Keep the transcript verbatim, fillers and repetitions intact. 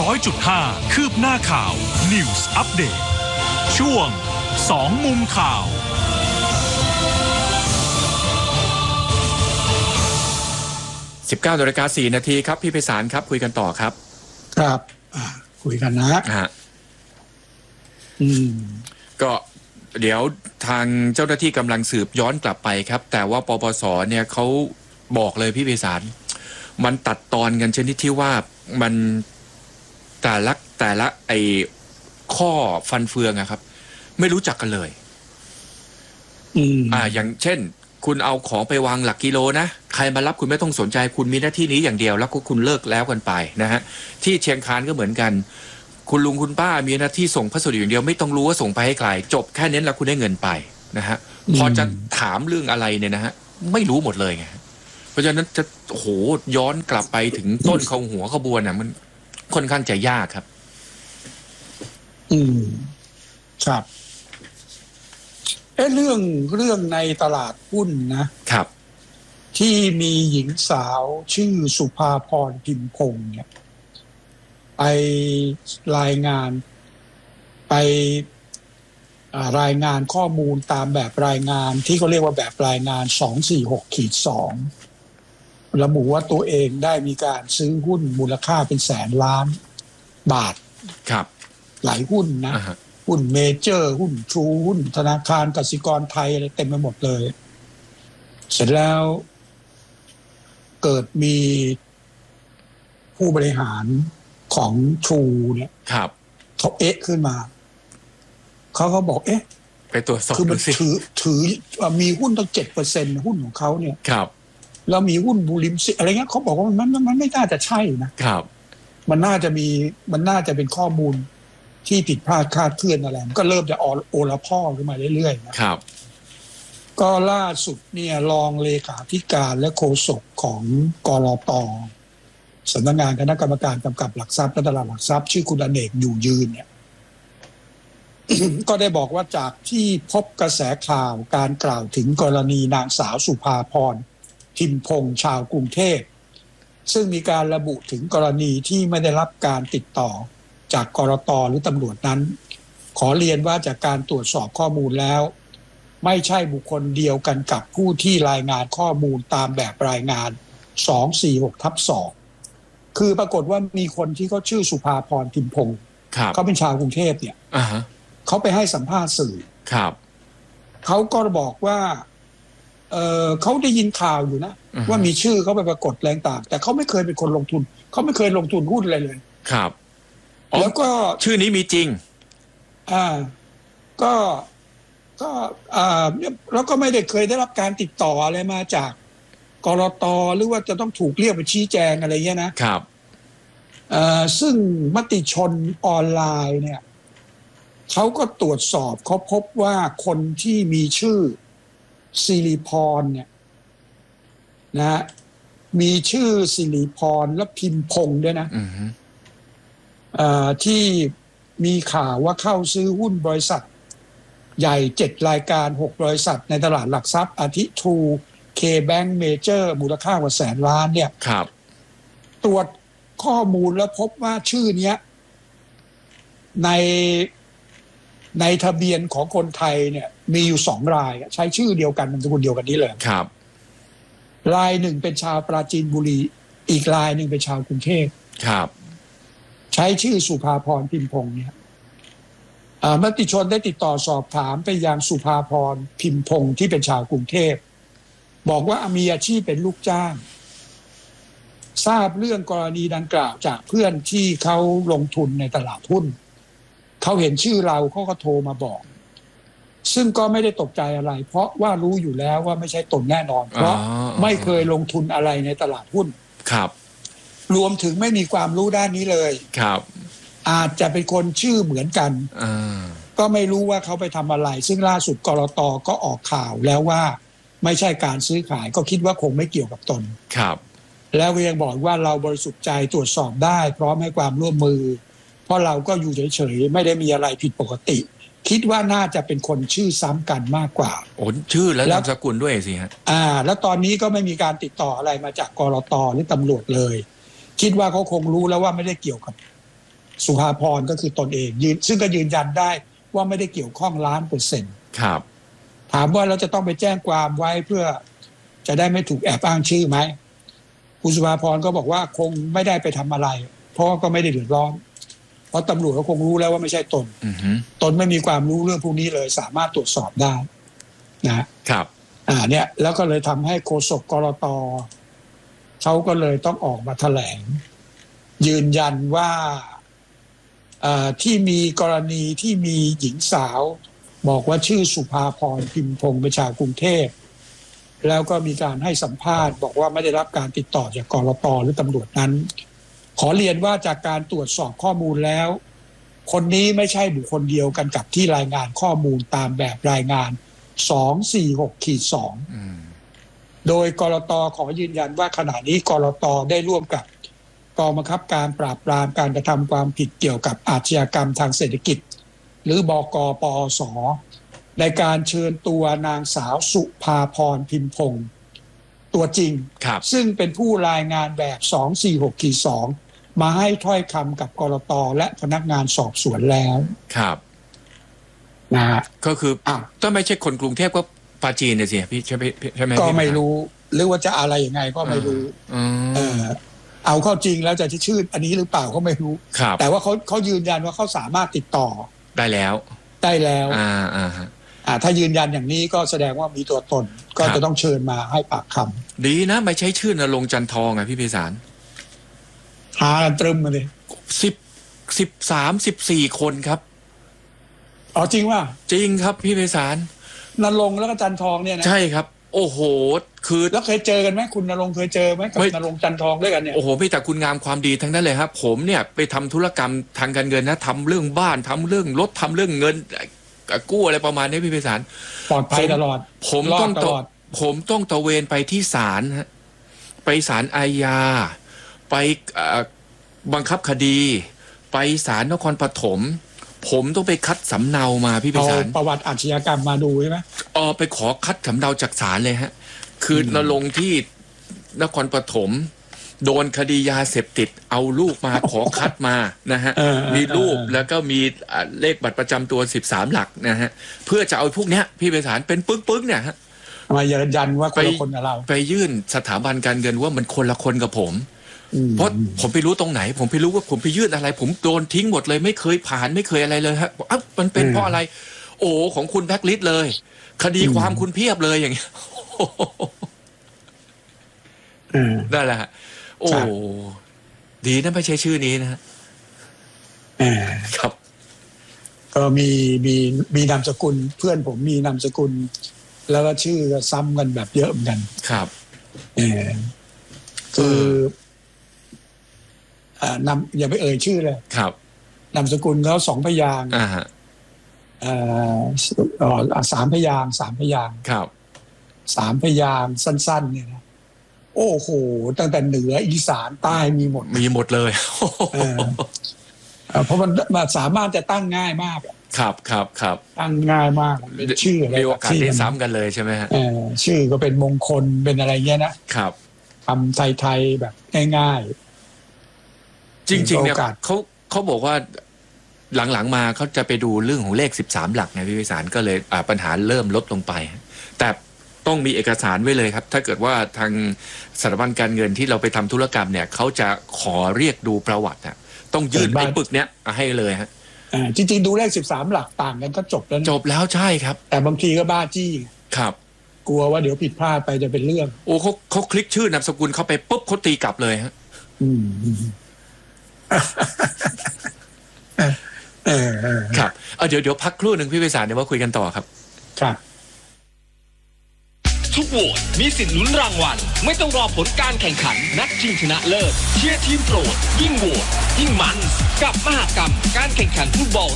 ร้อยจุดห้า คืบหน้าข่าว News Update ช่วงสองมุมข่าวสิบเก้านาฬิกาสี่นาทีครับพี่ไพศาลครับคุยกันต่อครับครับคุยกันนะฮะอืมก็เดี๋ยวทางเจ้าหน้าที่กำลังสืบย้อนกลับไปครับแต่ว่าปปสเนี่ยเขาบอกเลยพี่ไพศาลมันตัดตอนกันชนิดที่ว่ามันแต่ละแต่ละไอ้ข้อฟันเฟืองอะครับไม่รู้จักกันเลยอืมอ่าอย่างเช่นคุณเอาของไปวางหลักกิโลนะใครมารับคุณไม่ต้องสนใจคุณมีหน้าที่นี้อย่างเดียวแล้วก็คุณเลิกแล้วกันไปนะฮะที่เชียงคานก็เหมือนกันคุณลุงคุณป้ามีหน้าที่ส่งพัสดุอย่างเดียวไม่ต้องรู้ว่าส่งไปให้ใครจบแค่นี้แล้วคุณได้เงินไปนะฮะพอจะถามเรื่องอะไรเนี่ยนะฮะไม่รู้หมดเลยไงเพราะฉะนั้นจะโหย้อนกลับไปถึงต้นของหัวขบวนน่ะมันค่อนข้างจะยากครับอืมครับเอ๊ะเรื่องเรื่องในตลาดหุ้นนะครับที่มีหญิงสาวชื่อสุภาพรพิมพงษ์เนี่ยไปรายงานไปรายงานข้อมูลตามแบบรายงานที่เขาเรียกว่าแบบรายงาน สองสี่หก สอง ระบุว่าตัวเองได้มีการซื้อหุ้นมูลค่าเป็นแสนล้านบาทครับหลายหุ้นนะ uh-huh. หุ้นเมเจอร์หุ้นทรูหุ้นธนาคารกสิกรไทยอะไรเต็มไปหมดเลยเสร็จแล้วเกิดมีผู้บริหารของทรูเนี่ยครับเขาเอ๊ะขึ้นมาเขาเขาบอกเอ๊ะไปตรวจสอบคือมันถือถือมีหุ้นตั้ง เจ็ดเปอร์เซ็นต์ หุ้นของเขาเนี่ยครับแล้วมีหุ้นบูริมซิอะไรเงี้ยเขาบอกว่ามันมันมันไม่น่าจะใช่นะครับมันน่าจะมีมันน่าจะเป็นข้อมูลที่ผิดพลาดคลาดเคลื่อนอะไรมันก็เริ่มจะโอละพ่อขึ้นมาเรื่อยๆนะครับก็ล่าสุดเนี่ยรองเลขาธิการและโฆษกของกลต.สำนักงานคณะกรรมการกำกับหลักทรัพย์และตลาดหลักทรัพย์ชื่อคุณอเนกอยู่ยืนเนี่ย ก็ได้บอกว่าจากที่พบกระแสข่าวการกล่าวถึงกรณีนางสาวสุภาพรพิมพงษ์ชาวกรุงเทพซึ่งมีการระบุถึงกรณีที่ไม่ได้รับการติดต่อจากกลต.หรือตำรวจนั้นขอเรียนว่าจากการตรวจสอบข้อมูลแล้วไม่ใช่บุคคลเดียวกันกับผู้ที่รายงานข้อมูลตามแบบรายงาน สองสี่หก ทับ สอง คือปรากฏว่ามีคนที่เขาชื่อสุภาพรพิมพงษ์เขาเป็นชาวกรุงเทพเนี่ย uh-huh. เขาไปให้สัมภาษณ์สื่อครับเขาก็บอกว่าเออเขาได้ยินข่าวอยู่นะ uh-huh. ว่ามีชื่อเขาไปปรากฏแรงต่างแต่เขาไม่เคยเป็นคนลงทุนเขาไม่เคยลงทุนหุ้นอะไรเลยครับแล้วก็ชื่อนี้มีจริงอ่าก็ก็อ่าแล้วก็ไม่ได้เคยได้รับการติดต่ออะไรมาจากกลต.หรือว่าจะต้องถูกเรียกไปชี้แจงอะไรเงี้ยนะครับเอ่อซึ่งมติชนออนไลน์เนี่ยเขาก็ตรวจสอบเขาพบว่าคนที่มีชื่อสิริพรเนี่ยนะมีชื่อสิริพรและพิมพงษ์ด้วยนะเอ่อที่มีข่าวว่าเข้าซื้อหุ้นบริษัทใหญ่เจ็ดรายการหกบริษัทในตลาดหลักทรัพย์อาทิทรู K-Bank Major มูลค่ากว่าแสนล้านเนี่ยครับตรวจข้อมูลแล้วพบว่าชื่อเนี้ยในในทะเบียนของคนไทยเนี่ยมีอยู่สองรายใช้ชื่อเดียวกันนามสกุลเดียวกันนี้เลยครับรายหนึ่งเป็นชาวปราจีนบุรีอีกรายหนึ่งเป็นชาวกรุงเทพครับใช้ชื่อสุภาพรพิมพงษ์เนี่ยมติชนได้ติดต่อสอบถามไปยังสุภาพรพิมพงษ์ที่เป็นชาวกรุงเทพบอกว่ามีอาชีพเป็นลูกจ้างทราบเรื่องกรณีดังกล่าวจากเพื่อนที่เขาลงทุนในตลาดหุ้นเขาเห็นชื่อเราเขาก็โทรมาบอกซึ่งก็ไม่ได้ตกใจอะไรเพราะว่ารู้อยู่แล้วว่าไม่ใช่ตนแน่นอนเพราะไม่เคยลงทุนอะไรในตลาดหุ้นครับรวมถึงไม่มีความรู้ด้านนี้เลยครับอาจจะเป็นคนชื่อเหมือนกันก็ไม่รู้ว่าเขาไปทำอะไรซึ่งล่าสุดกลต.ก็ออกข่าวแล้วว่าไม่ใช่การซื้อขายก็คิดว่าคงไม่เกี่ยวกับตนครับแล้วก็ยังบอกว่าเราบริสุทธิ์ใจตรวจสอบได้พร้อมให้ความร่วมมือเพราะเราก็อยู่เฉยๆไม่ได้มีอะไรผิดปกติคิดว่าน่าจะเป็นคนชื่อซ้ำกันมากกว่าโอ้ชื่อและนามสกุลด้วยสิฮะอ่าแล้วตอนนี้ก็ไม่มีการติดต่ออะไรมาจากกลต.หรือตำรวจเลยคิดว่าเขาคงรู้แล้วว่าไม่ได้เกี่ยวกับสุภาพรก็คือตนเองยืนซึ่งก็ยืนยันได้ว่าไม่ได้เกี่ยวข้องล้านเปอร์เซ็นต์ครับถามว่าเราจะต้องไปแจ้งความไว้เพื่อจะได้ไม่ถูกแอบอ้างชื่อไหมคุณสุภาพรก็บอกว่าคงไม่ได้ไปทำอะไรเพราะก็ไม่ได้เดือดร้อนเพราะตำรวจก็คงรู้แล้วว่าไม่ใช่ตน uh-huh. ตนไม่มีความรู้เรื่องพวกนี้เลยสามารถตรวจสอบได้นะครับอ่าเนี่ยแล้วก็เลยทำให้โฆษกกลต.เขาก็เลยต้องออกมาแถลงยืนยันว่าที่มีกรณีที่มีหญิงสาวบอกว่าชื่อสุภาพรพิมพงศ์เป็นชาวกรุงเทพแล้วก็มีการให้สัมภาษณ์บอกว่าไม่ได้รับการติดต่อจากกลต.หรือตำรวจนั้นขอเรียนว่าจากการตรวจสอบข้อมูลแล้วคนนี้ไม่ใช่บุคคลเดียวกันกับที่รายงานข้อมูลตามแบบรายงาน สองสี่หก สอง โดยกลต.ขอยืนยันว่าขณะนี้กลต.ได้ร่วมกับกองบังคับการปราบปรามการกระทำความผิดเกี่ยวกับอาชญากรรมทางเศรษฐกิจหรือบก.ปอส.ในการเชิญตัวนางสาวสุภาพรพิมพงศ์ตัวจริงซึ่งเป็นผู้รายงานแบบ สองสี่หก สอง มาให้ถ้อยคำกับกลต.และพนักงานสอบสวนแล้วครับนะฮะก็คืออ้าวถ้าไม่ใช่คนกรุงเทพก็ปาจีนเนี่ยสิพี่ใช่ไหมใช่ไหมก็ไม่รู้หรือว่าจะอะไรยังไงก็ไม่รู้เออเอาเข้าจริงแล้วจะชื่ออันนี้หรือเปล่าก็ไม่รู้แต่ว่าเขาเขายืนยันว่าเขาสามารถติดต่อได้แล้วได้แล้วอ่าอ่าอ่าถ้ายืนยันอย่างนี้ก็แสดงว่ามีตัวตนก็จะต้องเชิญมาให้ปากคำดีนะไม่ใช้ชื่อนรงค์จันทองไงพี่ไพศาลหากันตรึมมาเลยสิบสิบสามสิบสี่คนครับอ๋อจริงว่าจริงครับพี่ไพศาลนรงค์แล้วก็จันทองเนี่ยนะใช่ครับโอ้โหคือแล้วเคยเจอกันไหมคุณนรงค์เคยเจอไหมกับนรงค์จันทองด้วยกันเนี่ยโอ้โหพี่แต่คุณงามความดีทั้งนั้นเลยครับผมเนี่ยไปทำธุรกรรมทางการเงินนะทำเรื่องบ้านทำเรื่องรถทำเรื่องเงินกู้อะไรประมาณนี้พี่ไพศาลปลอดภัยตลอดผมต้องตอดผมต้องตะเวนไปที่ศาลฮะไปศาลอาญาไปบังคับคดีไปศาลนครปฐมผมต้องไปคัดสำเนามาพี่ไพศาลประวัติอาชญากรรมมาดูใช่ไหมอ๋อไปขอคัดสำเนาจากศาลเลยฮะคือนรงค์ที่นครปฐมโดนคดียาเสพติดเอารูปมาขอคัดมานะฮะมีรูปแล้วก็มีเลขบัตรประจำตัวสิบสามหลักนะฮะเพื่อจะเอาพวกเนี้ยพี่ไพศาลเป็นปึ๊กๆเนี่ยฮะมายืนยันว่าคนละคนกับเราไปยื่นสถาบันการเงินว่ามันคนละคนกับผมเพราะผมไปรู้ตรงไหนผมไปรู้ว่าผมไปยื่นอะไรผมโดนทิ้งหมดเลยไม่เคยผ่านไม่เคยอะไรเลยฮะอ้าวมันเป็นเพราะอะไรโอ้ของคุณแบ็คลิสต์เลยคดีความคุณเพียบเลยอย่างเงี้ยได้แหละฮะโอ้ดีนะไม่ใช่ชื่อนี้นะฮะครับก็มีมีมีนามสกุลเพื่อนผมมีนามสกุลแล้วก็ชื่อก็ซ้ำกันแบบเยอะเหมือนกันครับเออคืออ่านำอย่าไปเอ่ยชื่อเลยครับนามสกุลเขาสองพยางค์อ่าฮะเอ่อสามพยางค์สามพยางค์ครับสามพยางค์สั้นๆเนี่ยนะโอ้โหตั้งแต่เหนืออีสานใต้มีหมดมีหมดเลยเพราะมันมันสามารถจะตั้งง่ายมากครับครับครับตั้งง่ายมากชื่อมีโอกาสได้ซ้ำกันเลยใช่ไหมฮะชื่อก็เป็นมงคลเป็นอะไรเงี้ยนะครับทำไทยๆแบบง่ายๆจริงๆเนี่ยเขาเขาบอกว่าหลังๆมาเขาจะไปดูเรื่องของเลขสิบสามหลักไงพี่ไพศาลก็เลยปัญหาเริ่มลดลงไปแต่ต้องมีเอกสารไว้เลยครับถ้าเกิดว่าทางสถาบันการเงินที่เราไปทำธุรกรรมเนี่ยเขาจะขอเรียกดูประวัติอ่ะต้องยื่นไอ้ปึกเนี้ยให้เลยฮะจริงๆดูเลขสิบสามหลักต่างกันก็จบแล้วจบแล้วใช่ครับแต่บางทีก็บ้าจี้ครับกลัวว่าเดี๋ยวผิดพลาดไปจะเป็นเรื่องโอ้เขาเขาคลิกชื่อนามสกุลเข้าไปปุ๊บเขาตีกลับเลยฮะอืมครับเดี๋ยวเดี๋ยวพักครู่หนึ่งพี่ไพศาลเดี๋ยวมาคุยกันต่อครับครับทุกโหวตมีสิทธิ์ลุ้นรางวัลไม่ต้องรอผลการแข่งขันนัดชิงชนะเลิศเชียร์ทีมโปรดยิ่งโหวตยิ่งมันกับมหกรรมการแข่งขันฟุตบอล